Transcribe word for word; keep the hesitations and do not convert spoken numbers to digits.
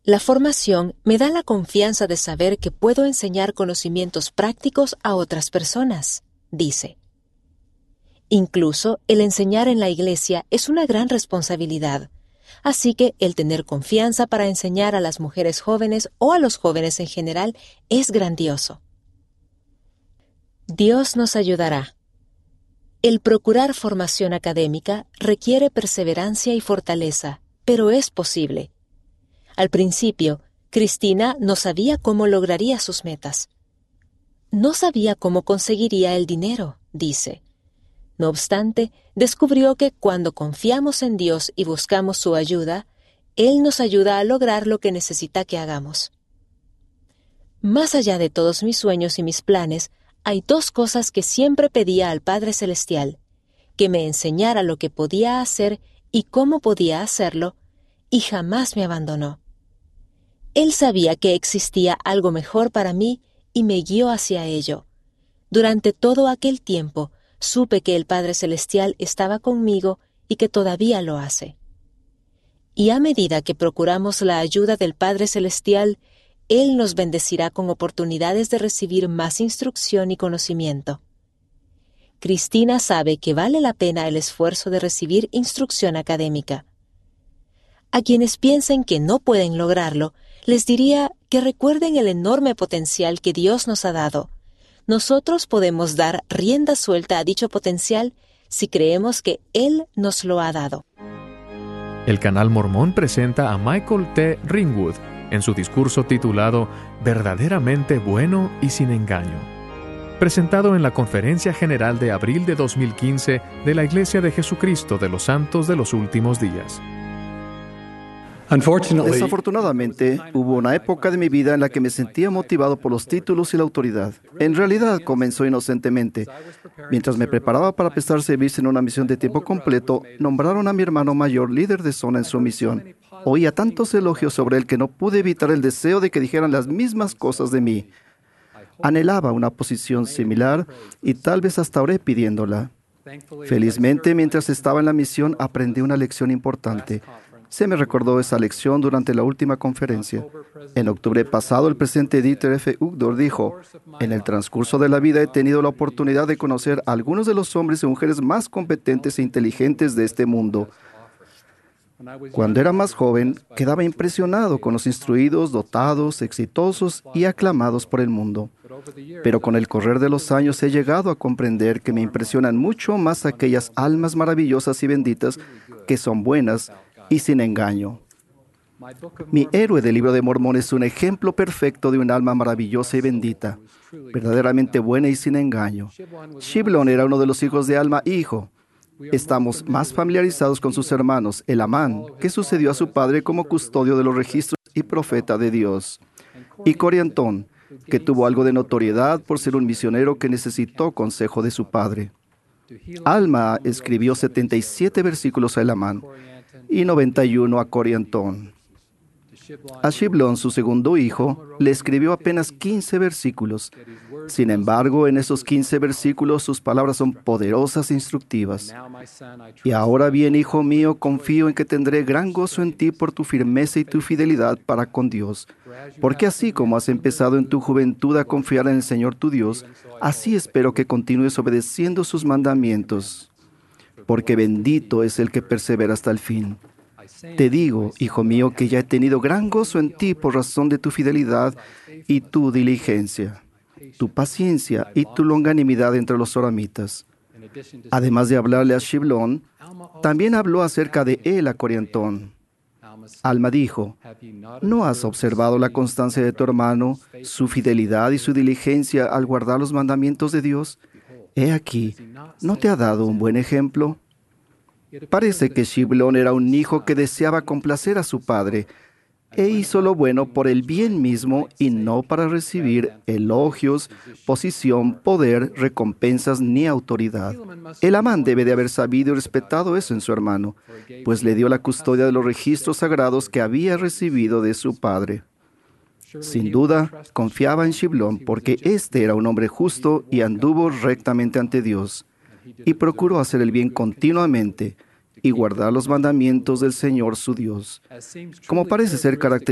La formación me da la confianza de saber que puedo enseñar conocimientos prácticos a otras personas, dice. Incluso el enseñar en la iglesia es una gran responsabilidad, así que el tener confianza para enseñar a las mujeres jóvenes o a los jóvenes en general es grandioso. Dios nos ayudará. El procurar formación académica requiere perseverancia y fortaleza, pero es posible. Al principio, Cristina no sabía cómo lograría sus metas. No sabía cómo conseguiría el dinero, dice. No obstante, descubrió que cuando confiamos en Dios y buscamos su ayuda, Él nos ayuda a lograr lo que necesita que hagamos. Más allá de todos mis sueños y mis planes, hay dos cosas que siempre pedía al Padre Celestial: que me enseñara lo que podía hacer y cómo podía hacerlo, y jamás me abandonó. Él sabía que existía algo mejor para mí y me guió hacia ello. Durante todo aquel tiempo, supe que el Padre Celestial estaba conmigo y que todavía lo hace. Y a medida que procuramos la ayuda del Padre Celestial, Él nos bendecirá con oportunidades de recibir más instrucción y conocimiento. Cristina sabe que vale la pena el esfuerzo de recibir instrucción académica. A quienes piensen que no pueden lograrlo, les diría que recuerden el enorme potencial que Dios nos ha dado. Nosotros podemos dar rienda suelta a dicho potencial si creemos que Él nos lo ha dado. El Canal Mormón presenta a Michael T. Ringwood en su discurso titulado Verdaderamente bueno y sin engaño, presentado en la Conferencia General de abril de dos mil quince de la Iglesia de Jesucristo de los Santos de los Últimos Días. Desafortunadamente, hubo una época de mi vida en la que me sentía motivado por los títulos y la autoridad. En realidad, comenzó inocentemente. Mientras me preparaba para prestar servicio en una misión de tiempo completo, nombraron a mi hermano mayor líder de zona en su misión. Oía tantos elogios sobre él que no pude evitar el deseo de que dijeran las mismas cosas de mí. Anhelaba una posición similar y tal vez hasta oré pidiéndola. Felizmente, mientras estaba en la misión, aprendí una lección importante. Se me recordó esa lección durante la última conferencia. En octubre pasado, el presidente Dieter F. Uchtdorf dijo: en el transcurso de la vida he tenido la oportunidad de conocer a algunos de los hombres y mujeres más competentes e inteligentes de este mundo. Cuando era más joven, quedaba impresionado con los instruidos, dotados, exitosos y aclamados por el mundo. Pero con el correr de los años he llegado a comprender que me impresionan mucho más aquellas almas maravillosas y benditas que son buenas y sin engaño. Mi héroe del Libro de Mormón es un ejemplo perfecto de un alma maravillosa y bendita, verdaderamente buena y sin engaño. Shiblon era uno de los hijos de Alma hijo. Estamos más familiarizados con sus hermanos, Elamán, que sucedió a su padre como custodio de los registros y profeta de Dios, y Coriantón, que tuvo algo de notoriedad por ser un misionero que necesitó consejo de su padre. Alma escribió setenta y siete versículos a Elamán y noventa y uno a Coriantón. A Shiblon, su segundo hijo, le escribió apenas quince versículos. Sin embargo, en esos quince versículos sus palabras son poderosas e instructivas. Y ahora bien, hijo mío, confío en que tendré gran gozo en ti por tu firmeza y tu fidelidad para con Dios. Porque así como has empezado en tu juventud a confiar en el Señor tu Dios, así espero que continúes obedeciendo sus mandamientos. Porque bendito es el que persevera hasta el fin. Te digo, hijo mío, que ya he tenido gran gozo en ti por razón de tu fidelidad y tu diligencia, tu paciencia y tu longanimidad entre los soramitas. Además de hablarle a Shiblon, también habló acerca de él a Coriantón. Alma dijo: ¿no has observado la constancia de tu hermano, su fidelidad y su diligencia al guardar los mandamientos de Dios? He aquí, ¿no te ha dado un buen ejemplo? Parece que Shiblon era un hijo que deseaba complacer a su padre e hizo lo bueno por el bien mismo y no para recibir elogios, posición, poder, recompensas ni autoridad. Elamán debe de haber sabido y respetado eso en su hermano, pues le dio la custodia de los registros sagrados que había recibido de su padre. Sin duda, confiaba en Shiblon porque éste era un hombre justo y anduvo rectamente ante Dios, y procuró hacer el bien continuamente y guardar los mandamientos del Señor su Dios, como parece ser característico